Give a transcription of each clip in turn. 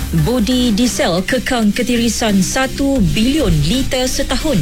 Bodi diesel kekang ketirisan 1 bilion liter setahun.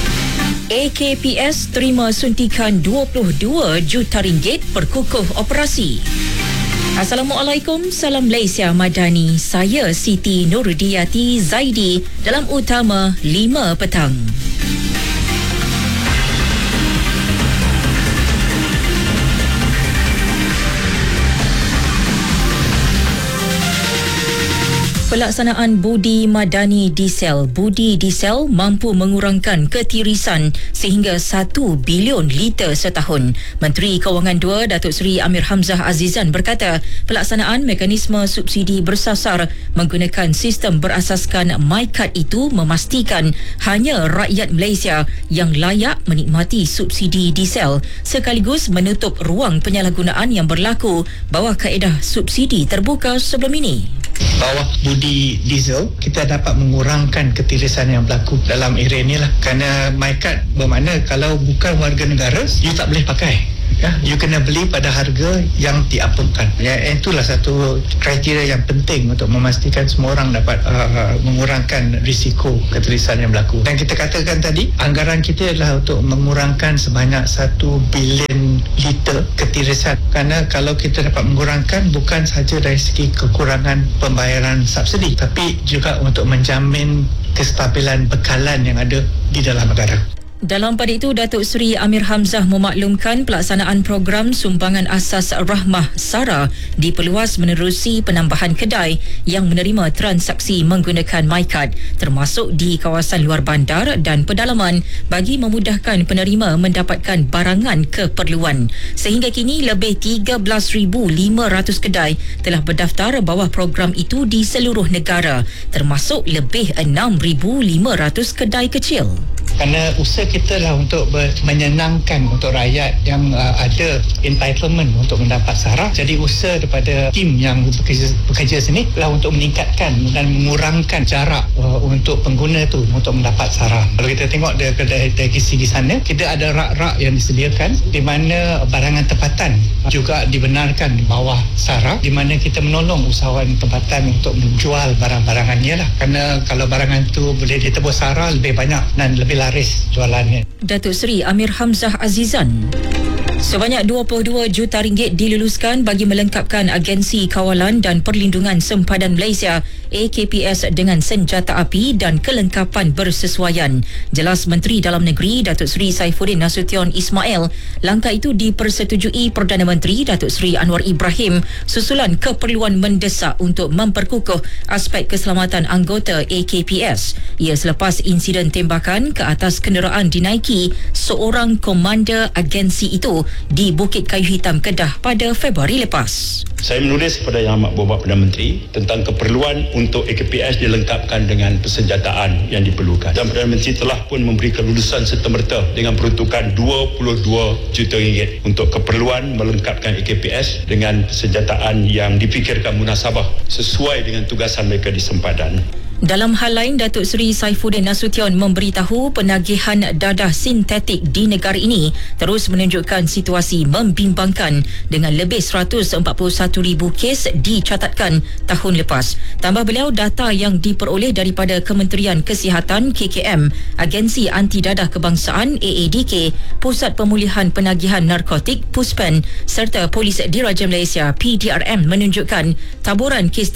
AKPS terima suntikan 22 juta ringgit perkukuh operasi. Assalamualaikum, salam Malaysia Madani. Saya Siti Nurdiati Zaidi dalam Utama 5 petang. Pelaksanaan Budi Madani Diesel. Budi Diesel mampu mengurangkan ketirisan sehingga 1 bilion liter setahun. Menteri Kewangan 2 Datuk Seri Amir Hamzah Azizan berkata, pelaksanaan mekanisme subsidi bersasar menggunakan sistem berasaskan MyCard itu memastikan hanya rakyat Malaysia yang layak menikmati subsidi diesel, sekaligus menutup ruang penyalahgunaan yang berlaku bawah kaedah subsidi terbuka sebelum ini. Bawah budi diesel, kita dapat mengurangkan ketirisan yang berlaku dalam area ni lah. Kerana MyCard bermakna kalau bukan warga negara, you tak boleh pakai. Ya, you kena beli pada harga yang diapunkan. Ya, itulah satu kriteria yang penting untuk memastikan semua orang dapat mengurangkan risiko ketirisan yang berlaku. Dan kita katakan tadi, anggaran kita adalah untuk mengurangkan sebanyak 1 bilion liter ketirisan. Kerana kalau kita dapat mengurangkan bukan sahaja dari segi kekurangan pembayaran subsidi, tapi juga untuk menjamin kestabilan bekalan yang ada di dalam negara. Dalam pada itu, Datuk Seri Amir Hamzah memaklumkan pelaksanaan program sumbangan asas rahmah SARA diperluas menerusi penambahan kedai yang menerima transaksi menggunakan MyCard, termasuk di kawasan luar bandar dan pedalaman bagi memudahkan penerima mendapatkan barangan keperluan. Sehingga kini lebih 13,500 kedai telah berdaftar bawah program itu di seluruh negara, termasuk lebih 6,500 kedai kecil. Kerana usaha kita lah untuk menyenangkan untuk rakyat yang ada entitlement untuk mendapat SARA. Jadi usaha daripada tim yang bekerja sini lah untuk meningkatkan dan mengurangkan jarak untuk pengguna tu untuk mendapat SARA. Kalau kita tengok dari segi sana, kita ada rak-rak yang disediakan di mana barangan tempatan juga dibenarkan di bawah SARA, di mana kita menolong usahawan tempatan untuk menjual barang-barangannya lah. Kerana kalau barangan tu boleh ditebus SARA lebih banyak dan lebih laris jualannya. Datuk Seri Amir Hamzah Azizan. Sebanyak 22 juta ringgit diluluskan bagi melengkapkan Agensi Kawalan dan Perlindungan Sempadan Malaysia AKPS dengan senjata api dan kelengkapan bersesuaian. Jelas Menteri Dalam Negeri Datuk Seri Saifuddin Nasution Ismail. Langkah itu dipersetujui Perdana Menteri Datuk Seri Anwar Ibrahim susulan keperluan mendesak untuk memperkukuh aspek keselamatan anggota AKPS. Ia selepas insiden tembakan ke atas kenderaan dinaiki seorang komander agensi itu di Bukit Kayu Hitam, Kedah pada Februari lepas. Saya menulis kepada Yang Amat Berhormat Perdana Menteri tentang keperluan untuk AKPS dilengkapkan dengan persenjataan yang diperlukan. Dan Perdana Menteri telah pun memberi kelulusan serta-merta dengan peruntukan 22 juta ringgit untuk keperluan melengkapkan AKPS dengan persenjataan yang dipikirkan munasabah sesuai dengan tugasan mereka di sempadan. Dalam hal lain, Datuk Seri Saifuddin Nasution memberitahu penagihan dadah sintetik di negara ini terus menunjukkan situasi membimbangkan dengan lebih 141,000 kes dicatatkan tahun lepas. Tambah beliau, data yang diperoleh daripada Kementerian Kesihatan KKM, Agensi Anti Dadah Kebangsaan AADK, Pusat Pemulihan Penagihan Narkotik PUSPEN serta Polis Diraja Malaysia PDRM menunjukkan taburan kes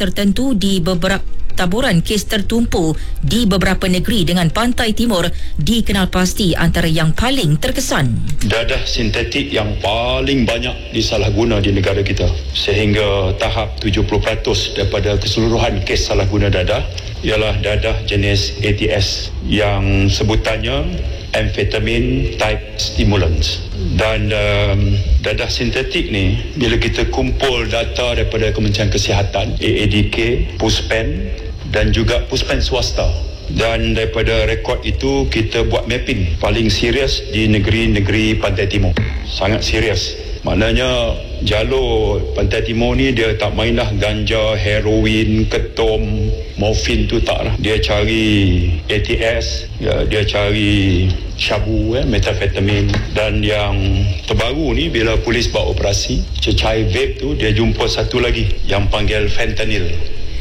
tertumpu di beberapa negeri dengan pantai timur dikenal pasti antara yang paling terkesan. Dadah sintetik yang paling banyak disalahguna di negara kita, sehingga tahap 70% daripada keseluruhan kes salahguna dadah ialah dadah jenis ATS yang sebutannya amphetamine type stimulants. Dan dadah sintetik ni, bila kita kumpul data daripada Kementerian Kesihatan, AADK, PUSPEN dan juga PUSPEN swasta, dan daripada rekod itu kita buat mapping paling serius di negeri-negeri Pantai Timur. Sangat serius. Maknanya jalur Pantai Timur ni dia tak mainlah ganja, heroin, ketum, morfin tu tak lah. Dia cari ATS, dia cari syabu, metafetamin. Dan yang terbaru ni bila polis buat operasi cecair vape tu, dia jumpa satu lagi yang panggil fentanyl.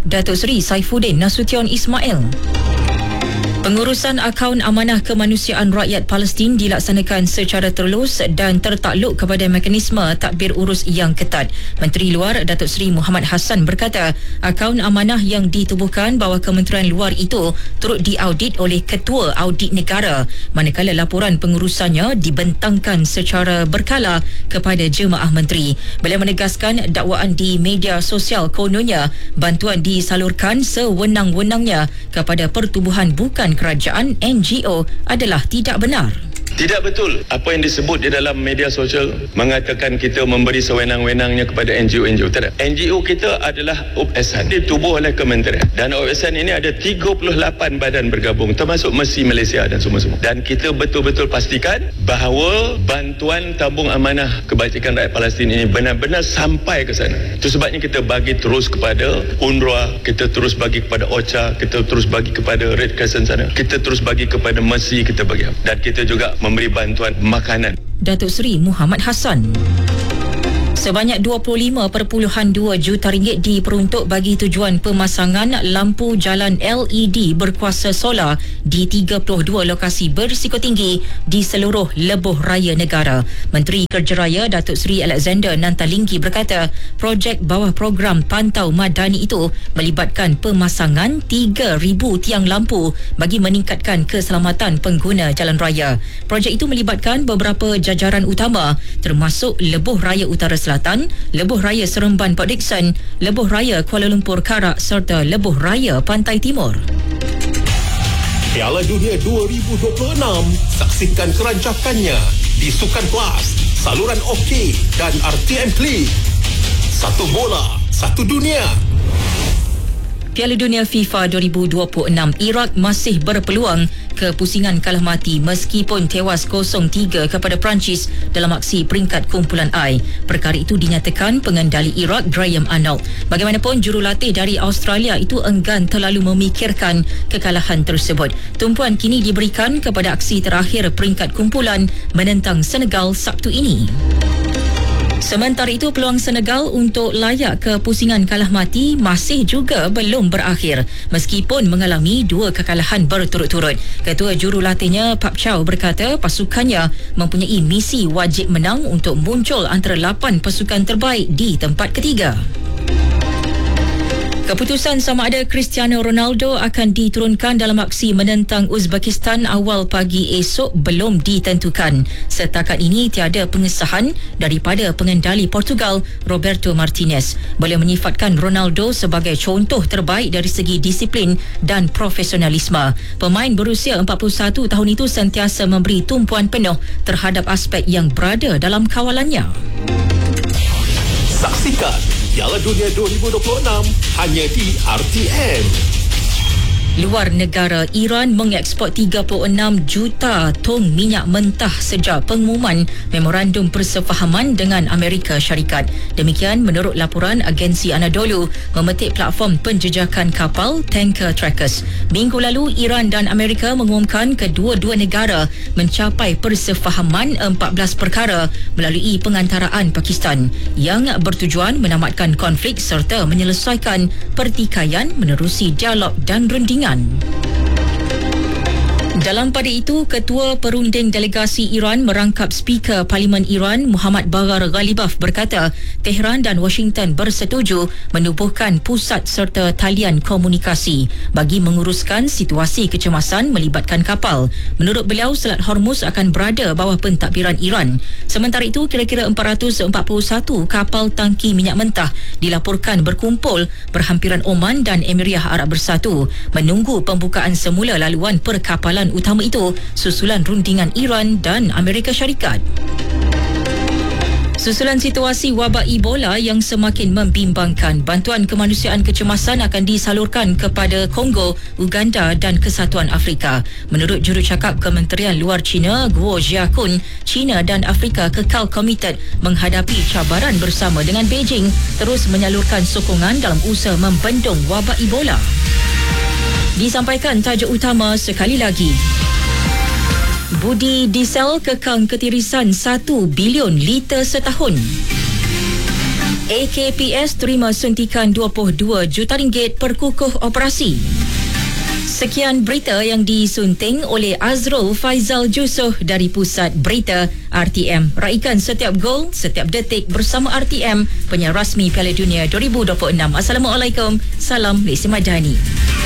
Datuk Seri Saifuddin Nasution Ismail. Pengurusan akaun amanah kemanusiaan rakyat Palestin dilaksanakan secara terlus dan tertakluk kepada mekanisme tadbir urus yang ketat. Menteri Luar Datuk Seri Muhammad Hassan berkata, akaun amanah yang ditubuhkan bawah Kementerian Luar itu turut diaudit oleh Ketua Audit Negara, manakala laporan pengurusannya dibentangkan secara berkala kepada jemaah menteri. Beliau menegaskan dakwaan di media sosial kononnya bantuan disalurkan sewenang-wenangnya kepada pertubuhan bukan kerajaan NGO adalah tidak benar. Tidak betul apa yang disebut di dalam media sosial mengatakan kita memberi sewenang-wenangnya kepada NGO. Tidak. NGO kita adalah OSN, ditubuh oleh kementerian, dan OSN ini ada 38 badan bergabung termasuk Mercy Malaysia dan semua-semua. Dan kita betul-betul pastikan bahawa bantuan tabung amanah kebajikan rakyat Palestin ini benar-benar sampai ke sana. Itu sebabnya kita bagi terus kepada UNRWA, kita terus bagi kepada OCHA, kita terus bagi kepada Red Crescent sana, kita terus bagi kepada Mercy, kita bagi, dan kita juga memberi bantuan makanan. Datuk Seri Muhammad Hassan. Sebanyak 25.2 juta ringgit diperuntuk bagi tujuan pemasangan lampu jalan LED berkuasa solar di 32 lokasi berisiko tinggi di seluruh lebuh raya negara. Menteri Kerja Raya Datuk Seri Alexander Nantalinggi berkata, projek bawah program Pantau Madani itu melibatkan pemasangan 3,000 tiang lampu bagi meningkatkan keselamatan pengguna jalan raya. Projek itu melibatkan beberapa jajaran utama termasuk Lebuh Raya Utara Selatan, Lebuh Raya Seremban Port Dickson, Lebuh Raya Kuala Lumpur Karak serta Lebuh Raya Pantai Timur. Piala Dunia 2026, saksikan kerancakannya di Sukan Plus, saluran OK dan RTM Klik. Satu bola, satu dunia. Piala Dunia FIFA 2026, Iraq masih berpeluang kepusingan kalah mati meskipun tewas 0-3 kepada Perancis dalam aksi peringkat kumpulan I. Perkara itu dinyatakan pengendali Iraq Graham Arnold. Bagaimanapun, jurulatih dari Australia itu enggan terlalu memikirkan kekalahan tersebut. Tumpuan kini diberikan kepada aksi terakhir peringkat kumpulan menentang Senegal Sabtu ini. Sementara itu, peluang Senegal untuk layak ke pusingan kalah mati masih juga belum berakhir meskipun mengalami 2 kekalahan berturut-turut. Ketua jurulatihnya Pak Chow berkata pasukannya mempunyai misi wajib menang untuk muncul antara 8 pasukan terbaik di tempat ketiga. Keputusan sama ada Cristiano Ronaldo akan diturunkan dalam aksi menentang Uzbekistan awal pagi esok belum ditentukan. Setakat ini tiada pengesahan daripada pengendali Portugal Roberto Martinez. Beliau menyifatkan Ronaldo sebagai contoh terbaik dari segi disiplin dan profesionalisme. Pemain berusia 41 tahun itu sentiasa memberi tumpuan penuh terhadap aspek yang berada dalam kawalannya. Saksikan Piala Dunia 2026 hanya di RTM. Luar negara, Iran mengeksport 36 juta tong minyak mentah sejak pengumuman memorandum persefahaman dengan Amerika Syarikat. Demikian menurut laporan agensi Anadolu memetik platform penjejakan kapal Tanker Trackers. Minggu lalu, Iran dan Amerika mengumumkan kedua-dua negara mencapai persefahaman 14 perkara melalui pengantaraan Pakistan yang bertujuan menamatkan konflik serta menyelesaikan pertikaian menerusi dialog dan rundingan. Dalam pada itu, Ketua Perunding Delegasi Iran merangkap Speaker Parlimen Iran Muhammad Baghar Ghalibaf berkata Tehran dan Washington bersetuju menubuhkan pusat serta talian komunikasi bagi menguruskan situasi kecemasan melibatkan kapal. Menurut beliau, Selat Hormuz akan berada bawah pentadbiran Iran. Sementara itu, kira-kira 441 kapal tangki minyak mentah dilaporkan berkumpul berhampiran Oman dan Emiriah Arab Bersatu menunggu pembukaan semula laluan perkapalan utama itu susulan rundingan Iran dan Amerika Syarikat. Susulan situasi wabak Ebola yang semakin membimbangkan, bantuan kemanusiaan kecemasan akan disalurkan kepada Kongo, Uganda dan Kesatuan Afrika. Menurut jurucakap Kementerian Luar China, Guo Jiakun, China dan Afrika kekal komited menghadapi cabaran bersama dengan Beijing terus menyalurkan sokongan dalam usaha membendung wabak Ebola. Disampaikan tajuk utama sekali lagi. Budi diesel kekang ketirisan 1 bilion liter setahun. AKPS terima suntikan 22 juta ringgit perkukuh operasi. Sekian berita yang disunting oleh Azrul Faizal Jusoh dari Pusat Berita RTM. Raikan setiap gol, setiap detik bersama RTM, penyiar rasmi Piala Dunia 2026. Assalamualaikum. Salam Lesi Madani.